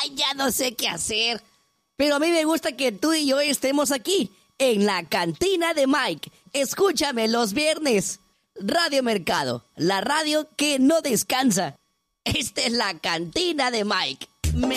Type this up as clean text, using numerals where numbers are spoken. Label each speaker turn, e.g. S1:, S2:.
S1: Ya no sé qué hacer. Pero a mí me gusta que tú y yo estemos aquí, en la cantina de Mike. Escúchame los viernes. Radio Mercado, la radio que no descansa. Esta es la cantina de Mike.